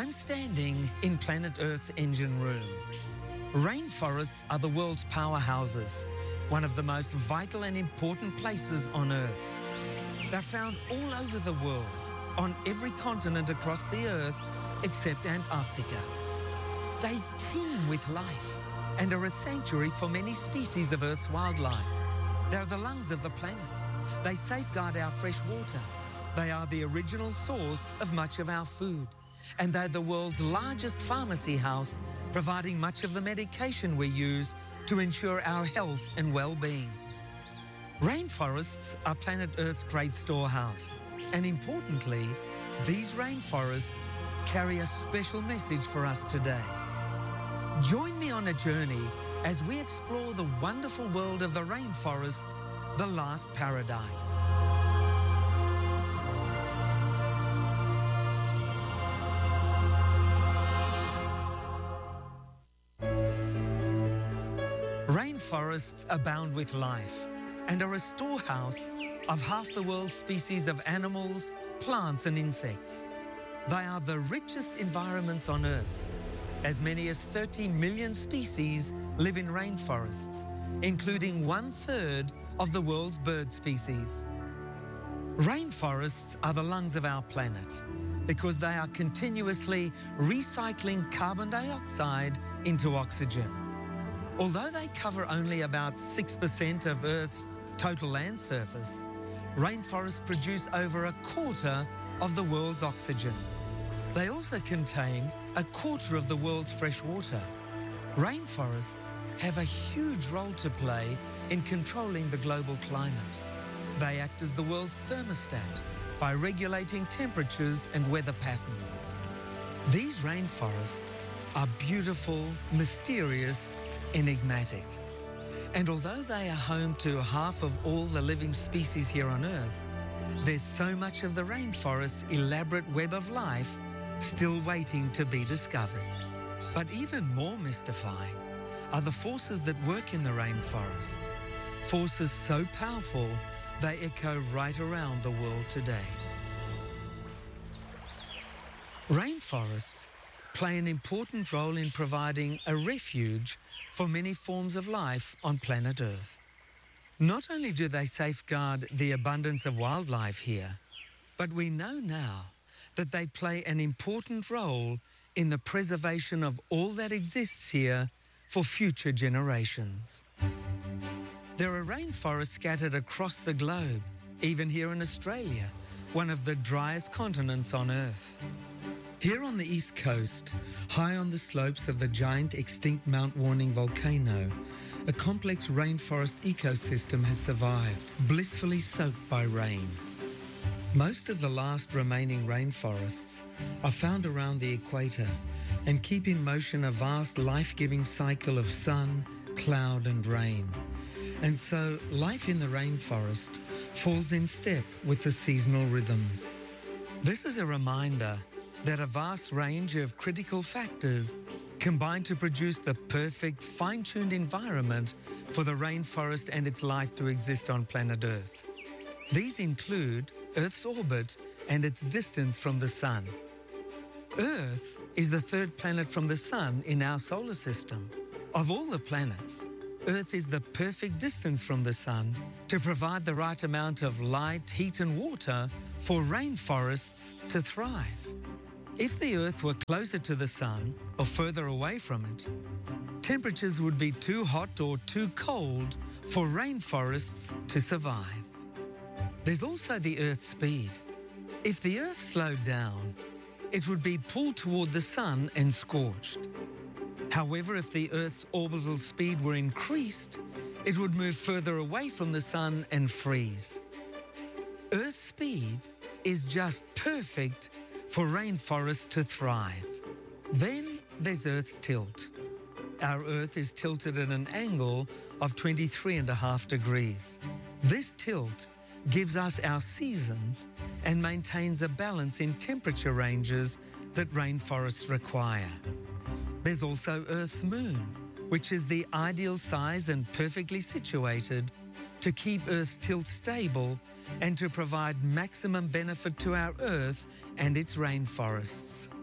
I'm standing in planet Earth's engine room. Rainforests are the world's powerhouses, one of the most vital and important places on Earth. They're found all over the world, on every continent across the Earth except Antarctica. They teem with life and are a sanctuary for many species of Earth's wildlife. They're the lungs of the planet. They safeguard our fresh water. They are the original source of much of our food. And they're the world's largest pharmacy house, providing much of the medication we use to ensure our health and well-being. Rainforests are planet Earth's great storehouse. And importantly, these rainforests carry a special message for us today. Join me on a journey as we explore the wonderful world of the rainforest, the last paradise. Rainforests abound with life and are a storehouse of half the world's species of animals, plants and insects. They are the richest environments on Earth. As many as 30 million species live in rainforests, including 1/3 of the world's bird species. Rainforests are the lungs of our planet because they are continuously recycling carbon dioxide into oxygen. Although they cover only about 6% of Earth's total land surface, rainforests produce over 1/4 of the world's oxygen. They also contain 1/4 of the world's fresh water. Rainforests have a huge role to play in controlling the global climate. They act as the world's thermostat by regulating temperatures and weather patterns. These rainforests are beautiful, mysterious, enigmatic. And although they are home to half of all the living species here on Earth, there's so much of the rainforest's elaborate web of life still waiting to be discovered. But even more mystifying are the forces that work in the rainforest. Forces so powerful, they echo right around the world today. Rainforests play an important role in providing a refuge for many forms of life on planet Earth. Not only do they safeguard the abundance of wildlife here, but we know now that they play an important role in the preservation of all that exists here for future generations. There are rainforests scattered across the globe, even here in Australia, one of the driest continents on Earth. Here on the East Coast, high on the slopes of the giant extinct Mount Warning volcano, a complex rainforest ecosystem has survived, blissfully soaked by rain. Most of the last remaining rainforests are found around the equator and keep in motion a vast life-giving cycle of sun, cloud and rain. And so life in the rainforest falls in step with the seasonal rhythms. This is a reminder that a vast range of critical factors combine to produce the perfect, fine-tuned environment for the rainforest and its life to exist on planet Earth. These include Earth's orbit and its distance from the Sun. Earth is the 3rd planet from the Sun in our solar system. Of all the planets, Earth is the perfect distance from the Sun to provide the right amount of light, heat and water for rainforests to thrive. If the Earth were closer to the Sun or further away from it, temperatures would be too hot or too cold for rainforests to survive. There's also the Earth's speed. If the Earth slowed down, it would be pulled toward the Sun and scorched. However, if the Earth's orbital speed were increased, it would move further away from the Sun and freeze. Earth's speed is just perfect for rainforests to thrive. Then there's Earth's tilt. Our Earth is tilted at an angle of 23.5 degrees. This tilt gives us our seasons and maintains a balance in temperature ranges that rainforests require. There's also Earth's moon, which is the ideal size and perfectly situated to keep Earth's tilt stable and to provide maximum benefit to our Earth and its rainforests.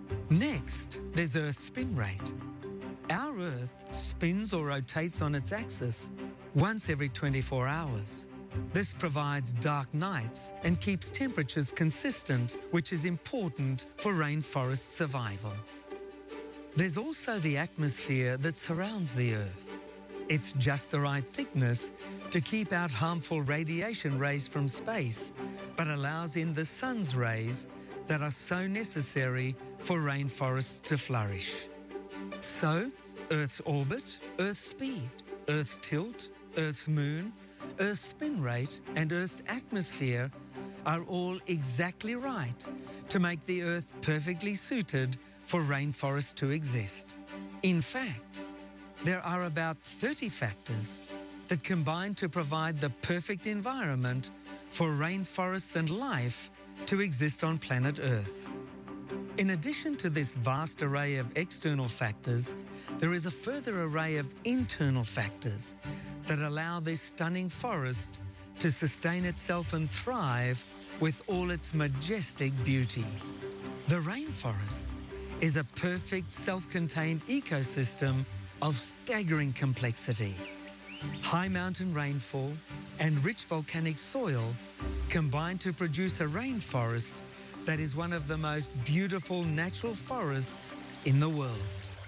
Next, there's Earth's spin rate. Our Earth spins or rotates on its axis once every 24 hours. This provides dark nights and keeps temperatures consistent, which is important for rainforest survival. There's also the atmosphere that surrounds the Earth. It's just the right thickness to keep out harmful radiation rays from space, but allows in the sun's rays that are so necessary for rainforests to flourish. So, Earth's orbit, Earth's speed, Earth's tilt, Earth's moon, Earth's spin rate and Earth's atmosphere are all exactly right to make the Earth perfectly suited for rainforests to exist. In fact, there are about 30 factors that combine to provide the perfect environment for rainforests and life to exist on planet Earth. In addition to this vast array of external factors, there is a further array of internal factors that allow this stunning forest to sustain itself and thrive with all its majestic beauty. The rainforest is a perfect self-contained ecosystem of staggering complexity. High mountain rainfall and rich volcanic soil combine to produce a rainforest that is one of the most beautiful natural forests in the world.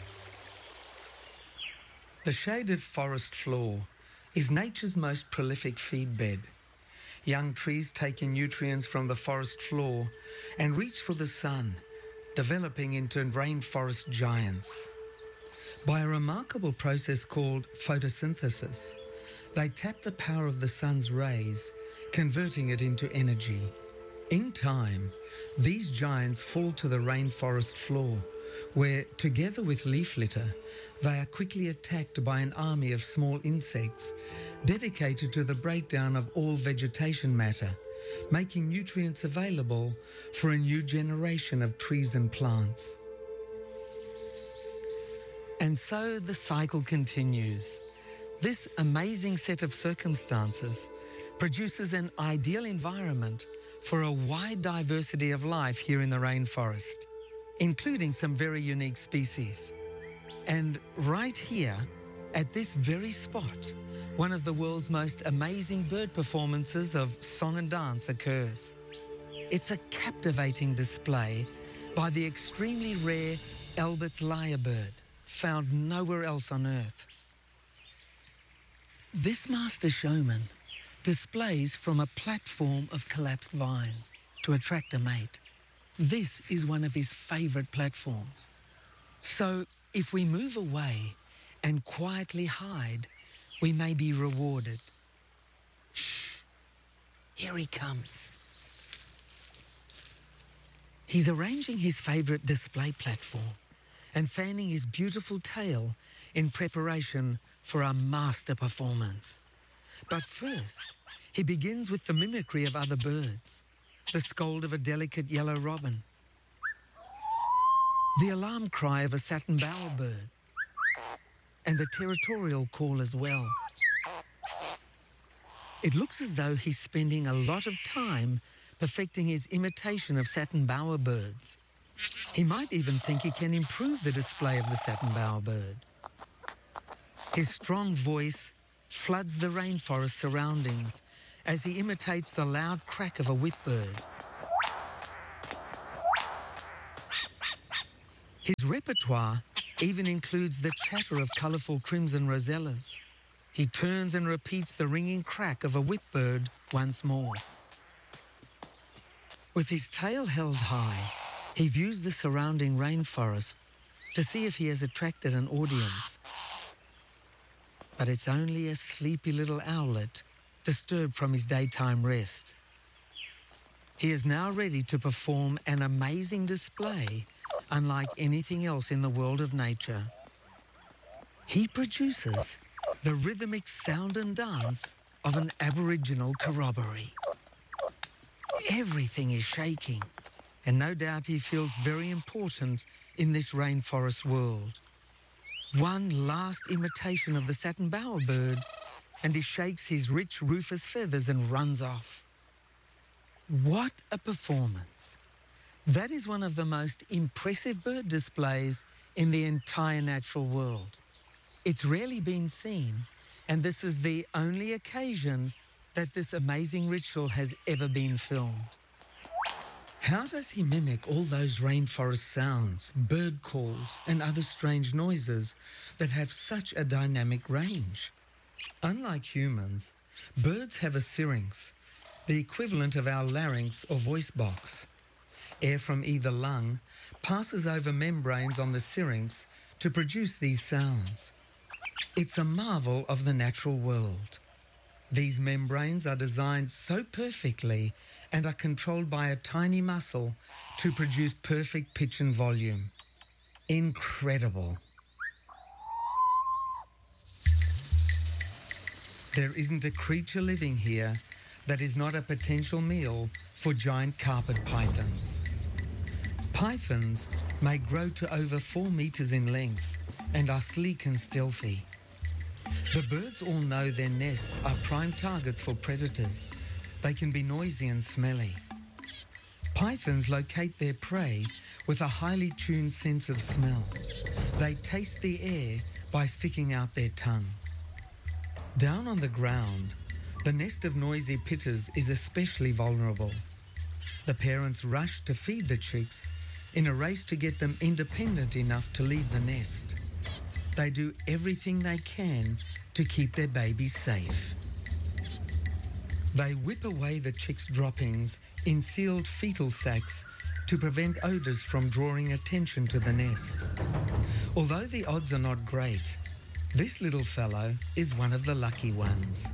The shaded forest floor is nature's most prolific feed bed. Young trees take in nutrients from the forest floor and reach for the sun, developing into rainforest giants. By a remarkable process called photosynthesis, they tap the power of the sun's rays, converting it into energy. In time, these giants fall to the rainforest floor, where, together with leaf litter, they are quickly attacked by an army of small insects dedicated to the breakdown of all vegetation matter, making nutrients available for a new generation of trees and plants. And so the cycle continues. This amazing set of circumstances produces an ideal environment for a wide diversity of life here in the rainforest, including some very unique species. And right here, at this very spot, one of the world's most amazing bird performances of song and dance occurs. It's a captivating display by the extremely rare Albert's lyrebird, found nowhere else on Earth. This master showman displays from a platform of collapsed vines to attract a mate. This is one of his favourite platforms. So if we move away and quietly hide, we may be rewarded. Shh, here he comes. He's arranging his favourite display platform and fanning his beautiful tail in preparation for a master performance. But first, he begins with the mimicry of other birds, the scold of a delicate yellow robin, the alarm cry of a satin bowerbird, and the territorial call as well. It looks as though he's spending a lot of time perfecting his imitation of satin bowerbirds. He might even think he can improve the display of the satin bowerbird. His strong voice floods the rainforest surroundings as he imitates the loud crack of a whipbird. His repertoire even includes the chatter of colourful crimson rosellas. He turns and repeats the ringing crack of a whipbird once more. With his tail held high, he views the surrounding rainforest to see if he has attracted an audience. But it's only a sleepy little owlet disturbed from his daytime rest. He is now ready to perform an amazing display unlike anything else in the world of nature. He produces the rhythmic sound and dance of an Aboriginal corroboree. Everything is shaking, and no doubt he feels very important in this rainforest world. One last imitation of the satin bowerbird, and he shakes his rich rufous feathers and runs off. What a performance! That is one of the most impressive bird displays in the entire natural world. It's rarely been seen, and this is the only occasion that this amazing ritual has ever been filmed. How does he mimic all those rainforest sounds, bird calls, and other strange noises that have such a dynamic range? Unlike humans, birds have a syrinx, the equivalent of our larynx or voice box. Air from either lung passes over membranes on the syrinx to produce these sounds. It's a marvel of the natural world. These membranes are designed so perfectly and are controlled by a tiny muscle to produce perfect pitch and volume. Incredible. There isn't a creature living here that is not a potential meal for giant carpet pythons. Pythons may grow to over 4 meters in length and are sleek and stealthy. The birds all know their nests are prime targets for predators. They can be noisy and smelly. Pythons locate their prey with a highly tuned sense of smell. They taste the air by sticking out their tongue. Down on the ground, the nest of noisy pitters is especially vulnerable. The parents rush to feed the chicks in a race to get them independent enough to leave the nest. They do everything they can to keep their babies safe. They whip away the chicks' droppings in sealed fetal sacs to prevent odours from drawing attention to the nest. Although the odds are not great, this little fellow is one of the lucky ones.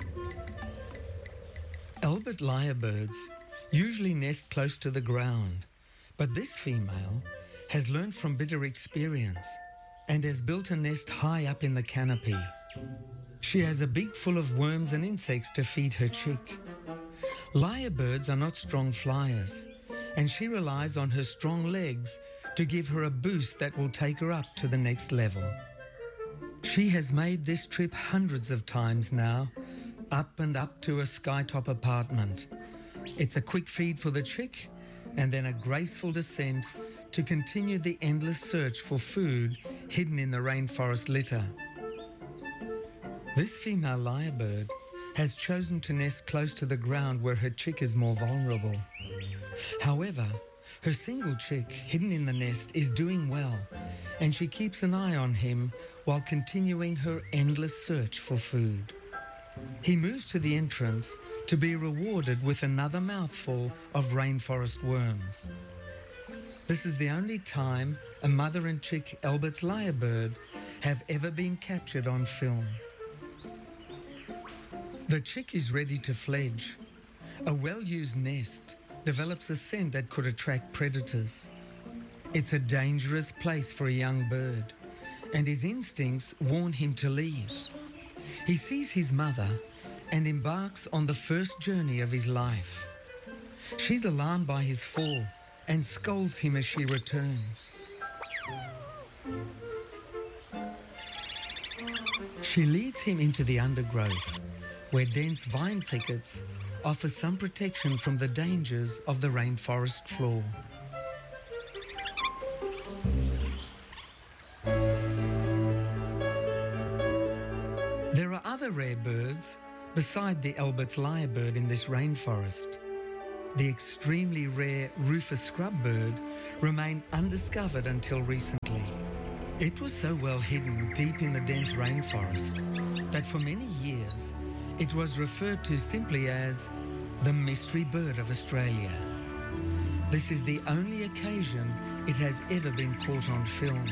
Albert lyrebirds usually nest close to the ground, but this female has learned from bitter experience and has built a nest high up in the canopy. She has a beak full of worms and insects to feed her chick. Lyrebirds are not strong flyers, and she relies on her strong legs to give her a boost that will take her up to the next level. She has made this trip hundreds of times now, up and up to a skytop apartment. It's a quick feed for the chick, and then a graceful descent to continue the endless search for food hidden in the rainforest litter. This female lyrebird has chosen to nest close to the ground where her chick is more vulnerable. However, her single chick hidden in the nest is doing well, and she keeps an eye on him while continuing her endless search for food. He moves to the entrance to be rewarded with another mouthful of rainforest worms. This is the only time a mother and chick Albert's lyrebird have ever been captured on film. The chick is ready to fledge. A well-used nest develops a scent that could attract predators. It's a dangerous place for a young bird, and his instincts warn him to leave. He sees his mother and embarks on the first journey of his life. She's alarmed by his fall and scolds him as she returns. She leads him into the undergrowth, where dense vine thickets offer some protection from the dangers of the rainforest floor. There are other rare birds beside the Albert's lyrebird in this rainforest. The extremely rare rufous scrubbird remained undiscovered until recently. It was so well hidden deep in the dense rainforest that for many years it was referred to simply as the mystery bird of Australia. This is the only occasion it has ever been caught on film.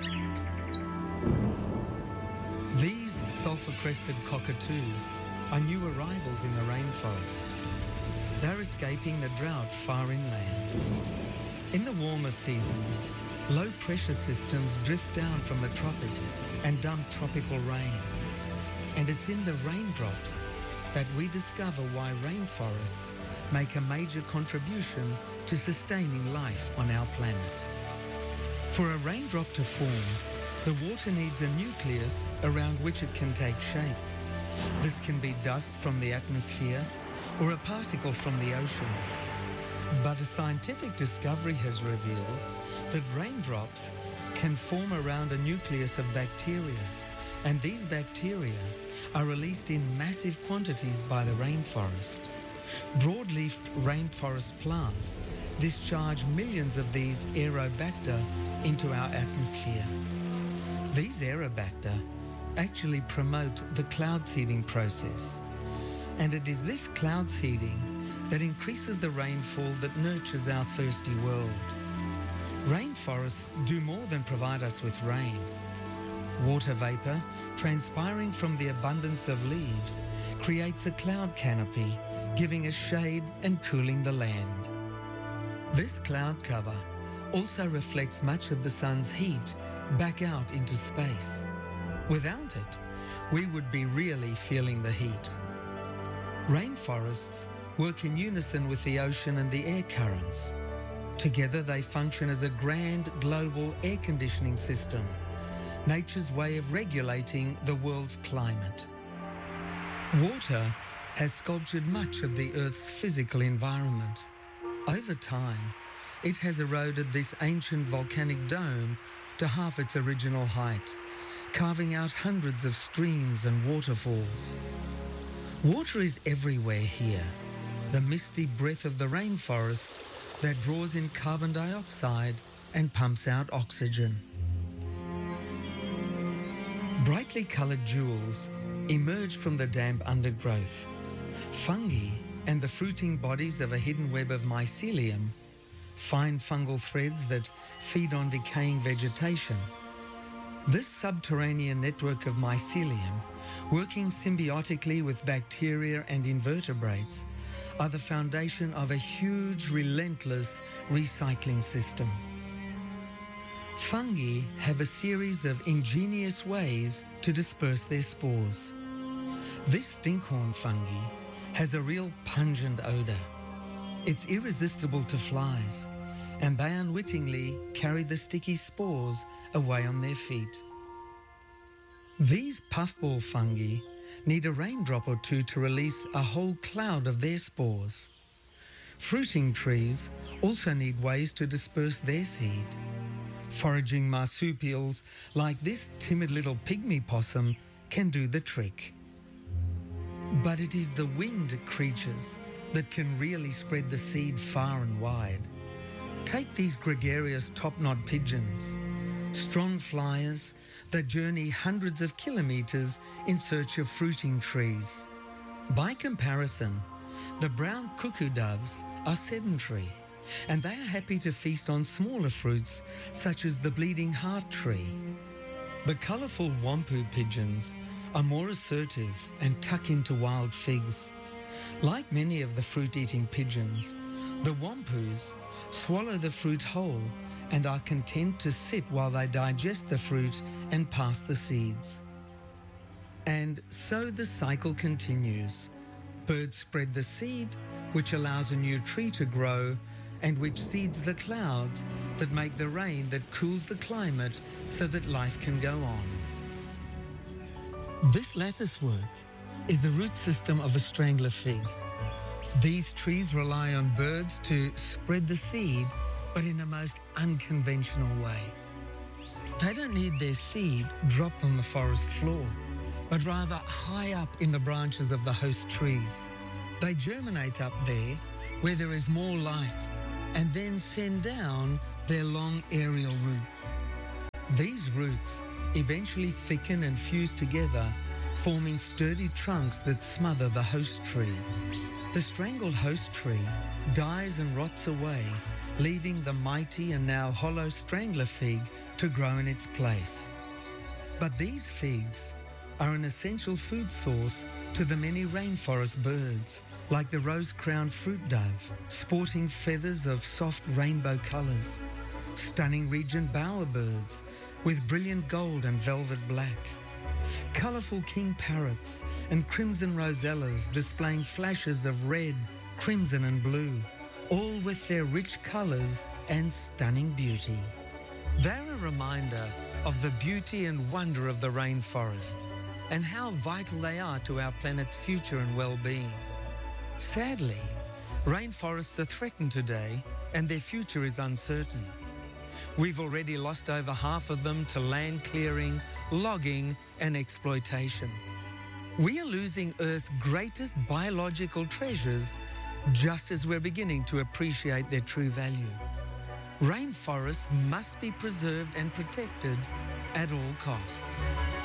These sulphur-crested cockatoos are new arrivals in the rainforest. They're escaping the drought far inland. In the warmer seasons, low-pressure systems drift down from the tropics and dump tropical rain. And it's in the raindrops that we discover why rainforests make a major contribution to sustaining life on our planet. For a raindrop to form, the water needs a nucleus around which it can take shape. This can be dust from the atmosphere or a particle from the ocean. But a scientific discovery has revealed that raindrops can form around a nucleus of bacteria, and these bacteria are released in massive quantities by the rainforest. Broadleaf rainforest plants discharge millions of these aerobacter into our atmosphere. These aerobacter actually promote the cloud seeding process, and it is this cloud seeding that increases the rainfall that nurtures our thirsty world. Rainforests do more than provide us with rain. Water vapour, transpiring from the abundance of leaves, creates a cloud canopy, giving us shade and cooling the land. This cloud cover also reflects much of the sun's heat back out into space. Without it, we would be really feeling the heat. Rainforests work in unison with the ocean and the air currents. Together they function as a grand global air conditioning system, nature's way of regulating the world's climate. Water has sculptured much of the Earth's physical environment. Over time, it has eroded this ancient volcanic dome to half its original height, carving out hundreds of streams and waterfalls. Water is everywhere here, the misty breath of the rainforest that draws in carbon dioxide and pumps out oxygen. Brightly coloured jewels emerge from the damp undergrowth. Fungi and the fruiting bodies of a hidden web of mycelium, fine fungal threads that feed on decaying vegetation. This subterranean network of mycelium, working symbiotically with bacteria and invertebrates, are the foundation of a huge, relentless recycling system. Fungi have a series of ingenious ways to disperse their spores. This stinkhorn fungi has a real pungent odour. It's irresistible to flies, and they unwittingly carry the sticky spores away on their feet. These puffball fungi need a raindrop or two to release a whole cloud of their spores. Fruiting trees also need ways to disperse their seed. Foraging marsupials like this timid little pygmy possum can do the trick. But it is the winged creatures that can really spread the seed far and wide. Take these gregarious top-knot pigeons, strong flyers that journey hundreds of kilometres in search of fruiting trees. By comparison, the brown cuckoo doves are sedentary, and they are happy to feast on smaller fruits such as the bleeding heart tree. The colourful wampu pigeons are more assertive and tuck into wild figs. Like many of the fruit-eating pigeons, the wampus swallow the fruit whole and are content to sit while they digest the fruit and pass the seeds. And so the cycle continues. Birds spread the seed, which allows a new tree to grow, and which seeds the clouds that make the rain that cools the climate so that life can go on. This lattice work is the root system of a strangler fig. These trees rely on birds to spread the seed, but in a most unconventional way. They don't need their seed dropped on the forest floor, but rather high up in the branches of the host trees. They germinate up there where there is more light and then send down their long aerial roots. These roots eventually thicken and fuse together, forming sturdy trunks that smother the host tree. The strangled host tree dies and rots away, leaving the mighty and now hollow strangler fig to grow in its place. But these figs are an essential food source to the many rainforest birds, like the rose-crowned fruit dove, sporting feathers of soft rainbow colours, stunning regent bowerbirds with brilliant gold and velvet black, colourful king parrots and crimson rosellas displaying flashes of red, crimson and blue, all with their rich colours and stunning beauty. They're a reminder of the beauty and wonder of the rainforest and how vital they are to our planet's future and well-being. Sadly, Rainforests are threatened today, and their future is uncertain. We've already lost over half of them to land clearing, logging, and exploitation. We are losing Earth's greatest biological treasures just as we're beginning to appreciate their true value. Rainforests must be preserved and protected at all costs.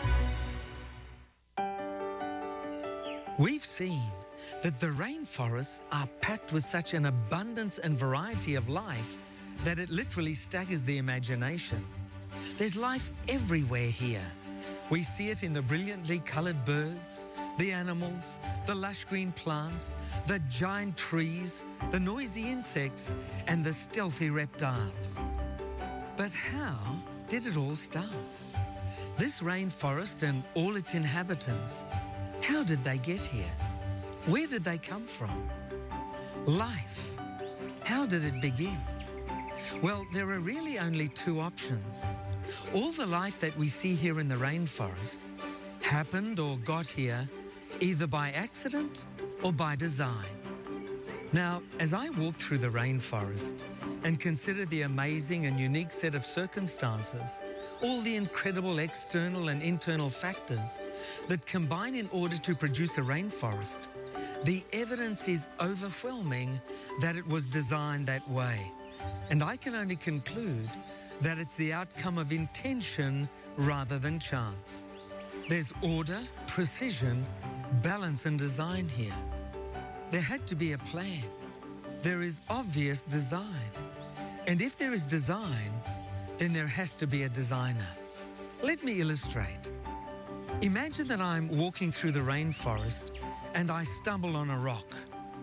We've seen that the rainforests are packed with such an abundance and variety of life that it literally staggers the imagination. There's life everywhere here. We see it in the brilliantly coloured birds, the animals, the lush green plants, the giant trees, the noisy insects, and the stealthy reptiles. But how did it all start? This rainforest and all its inhabitants, how did they get here? Where did they come from? Life, how did it begin? Well, there are really only two options. All the life that we see here in the rainforest happened or got here either by accident or by design. Now, as I walk through the rainforest and consider the amazing and unique set of circumstances, all the incredible external and internal factors that combine in order to produce a rainforest, the evidence is overwhelming that it was designed that way. And I can only conclude that it's the outcome of intention rather than chance. There's order, precision, balance and design here. There had to be a plan. There is obvious design. And if there is design, then there has to be a designer. Let me illustrate. Imagine that I'm walking through the rainforest and I stumble on a rock.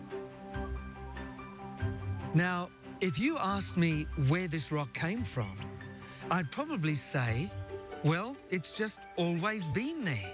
Now, if you asked me where this rock came from, I'd probably say, well, it's just always been there.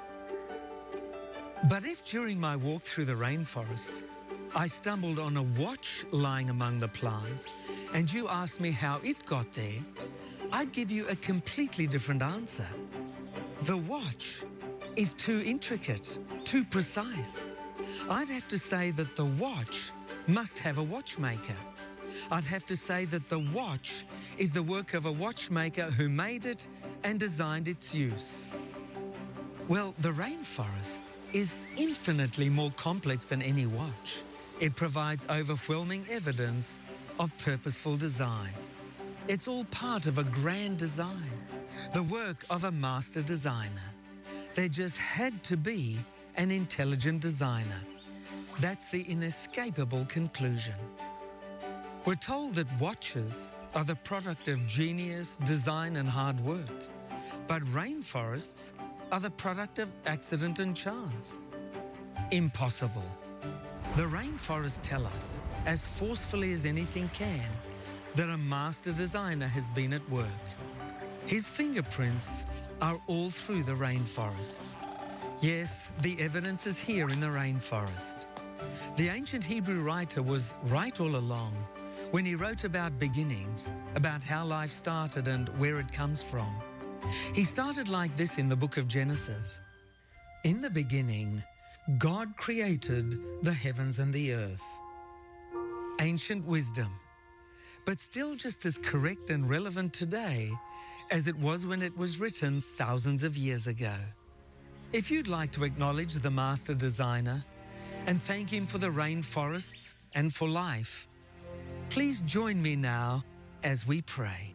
But if during my walk through the rainforest, I stumbled on a watch lying among the plants, and you asked me how it got there, I'd give you a completely different answer. The watch is too intricate, too precise. I'd have to say that the watch must have a watchmaker. I'd have to say that the watch is the work of a watchmaker who made it and designed its use. Well, the rainforest is infinitely more complex than any watch. It provides overwhelming evidence of purposeful design. It's all part of a grand design, the work of a master designer. There just had to be an intelligent designer. That's the inescapable conclusion. We're told that watches are the product of genius, design and hard work, but rainforests are the product of accident and chance. Impossible. The rainforests tell us, as forcefully as anything can, that a master designer has been at work. His fingerprints are all through the rainforest. Yes, the evidence is here in the rainforest. The ancient Hebrew writer was right all along when he wrote about beginnings, about how life started and where it comes from. He started like this in the book of Genesis. In the beginning, God created the heavens and the earth. Ancient wisdom, but still just as correct and relevant today as it was when it was written thousands of years ago. If you'd like to acknowledge the master designer and thank him for the rainforests and for life, please join me now as we pray.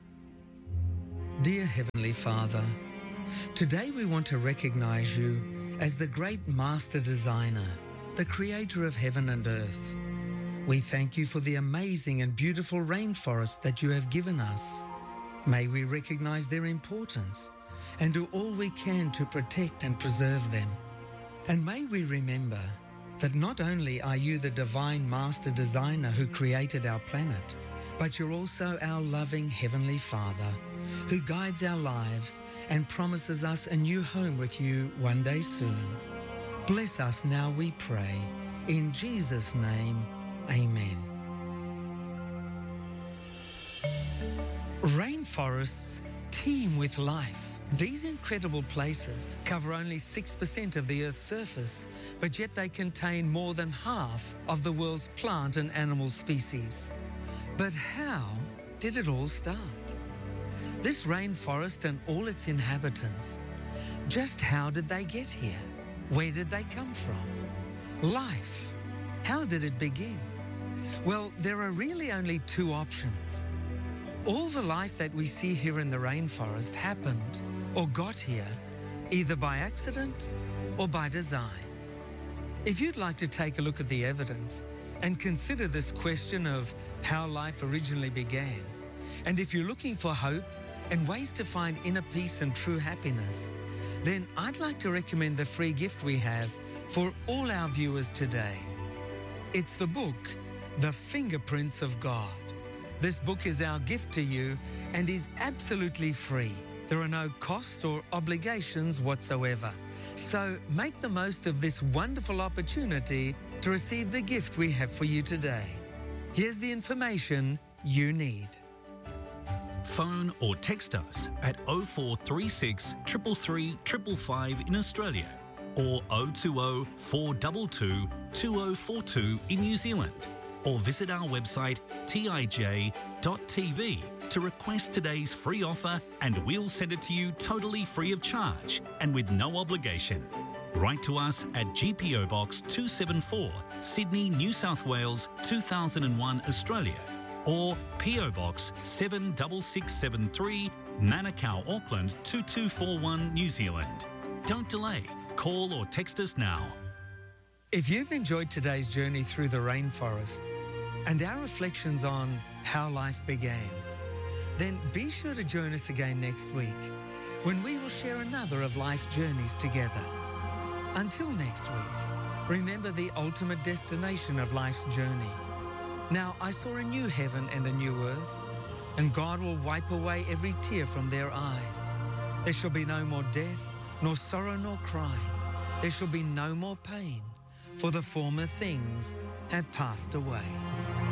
Dear Heavenly Father, today we want to recognize you as the great master designer, the creator of heaven and earth. We thank you for the amazing and beautiful rainforest that you have given us. May we recognize their importance and do all we can to protect and preserve them. And may we remember that not only are you the divine master designer who created our planet, but you're also our loving Heavenly Father who guides our lives and promises us a new home with you one day soon. Bless us now, we pray. In Jesus' name, amen. Rainforests teem with life. These incredible places cover only 6% of the Earth's surface, but yet they contain more than half of the world's plant and animal species. But how did it all start? This rainforest and all its inhabitants, just how did they get here? Where did they come from? Life, how did it begin? Well, there are really only two options. All the life that we see here in the rainforest happened or got here either by accident or by design. If you'd like to take a look at the evidence and consider this question of how life originally began, and if you're looking for hope and ways to find inner peace and true happiness, then I'd like to recommend the free gift we have for all our viewers today. It's the book, The Fingerprints of God. This book is our gift to you and is absolutely free. There are no costs or obligations whatsoever. So make the most of this wonderful opportunity to receive the gift we have for you today. Here's the information you need. Phone or text us at 0436 333 555 in Australia or 020 422 2042 in New Zealand, or visit our website tij.tv to request today's free offer, and we'll send it to you totally free of charge and with no obligation. Write to us at GPO Box 274, Sydney, New South Wales 2001, Australia, or PO Box 76673, Manukau, Auckland 2241, New Zealand. Don't delay. Call or text us now. If you've enjoyed today's journey through the rainforest and our reflections on how life began, then be sure to join us again next week when we will share another of life's journeys together. Until next week, remember the ultimate destination of life's journey. Now I saw a new heaven and a new earth, and God will wipe away every tear from their eyes. There shall be no more death, nor sorrow, nor crying. There shall be no more pain, for the former things have passed away.